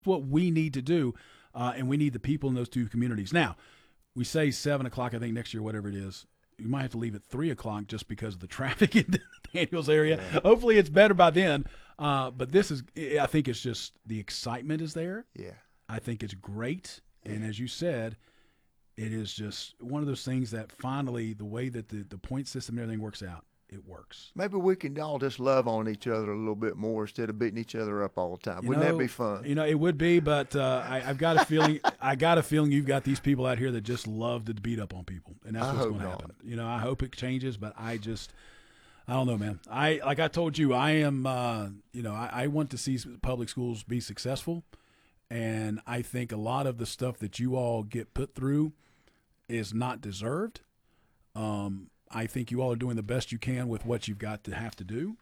what we need to do, and we need the people in those two communities. Now, we say 7 o'clock, I think, next year, whatever it is. You might have to leave at 3 o'clock just because of the traffic in Daniels area. Yeah. Hopefully it's better by then. But this is, I think it's just the excitement is there. Yeah. I think it's great. Yeah. And as you said, it is just one of those things that finally the way that the point system and everything works out, it works. Maybe we can all just love on each other a little bit more instead of beating each other up all the time. Wouldn't that be fun? It would be, but I've got a feeling. I got a feeling you've got these people out here that just love to beat up on people, and that's what's going to happen. I hope it changes, but I don't know, man. Like I told you, I am. I want to see public schools be successful, and I think a lot of the stuff that you all get put through is not deserved. I think you all are doing the best you can with what you've got to have to do.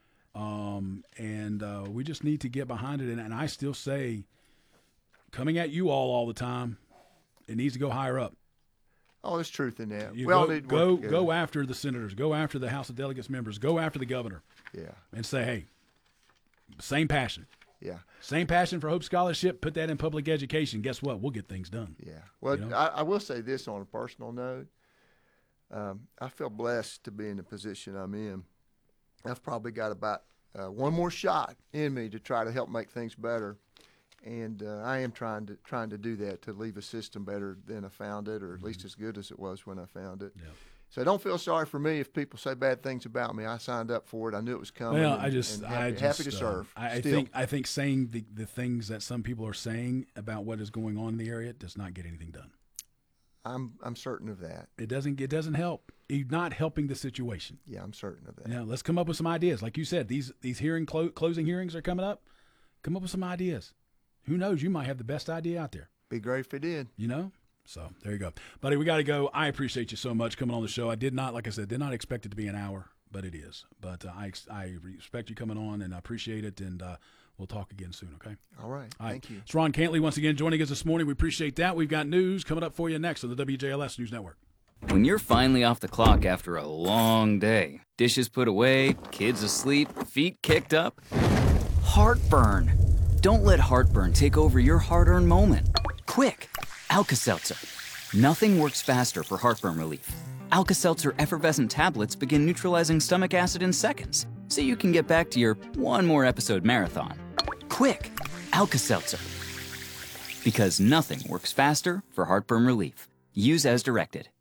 And we just need to get behind it. And I still say, coming at you all the time, it needs to go higher up. Oh, there's truth in that. Go after the senators. Go after the House of Delegates members. Go after the governor. Yeah. And say, hey, same passion. Yeah. Same passion for Hope Scholarship. Put that in public education. Guess what? We'll get things done. Yeah. Well, I will say this on a personal note. I feel blessed to be in the position I'm in. I've probably got about one more shot in me to try to help make things better, and I am trying to do that, to leave a system better than I found it, or at least as good as it was when I found it. Yeah. So don't feel sorry for me if people say bad things about me. I signed up for it. I knew it was coming. Well, happy to serve. I think saying the things that some people are saying about what is going on in the area does not get anything done. I'm certain of that. It doesn't help. You're not helping the situation. Yeah, I'm certain of that. Yeah, let's come up with some ideas. Like you said, these closing hearings are coming up. Come up with some ideas. Who knows? You might have the best idea out there. Be great if it did. So there you go, buddy. We got to go. I appreciate you so much coming on the show. I did not expect it to be an hour, but it is. But I respect you coming on, and I appreciate it. And we'll talk again soon, okay? All right. Thank you. It's Ron Cantley once again joining us this morning. We appreciate that. We've got news coming up for you next on the WJLS News Network. When you're finally off the clock after a long day, dishes put away, kids asleep, feet kicked up, heartburn. Don't let heartburn take over your hard-earned moment. Quick, Alka-Seltzer. Nothing works faster for heartburn relief. Alka-Seltzer effervescent tablets begin neutralizing stomach acid in seconds, so you can get back to your one more episode marathon. Quick, Alka-Seltzer. Because nothing works faster for heartburn relief. Use as directed.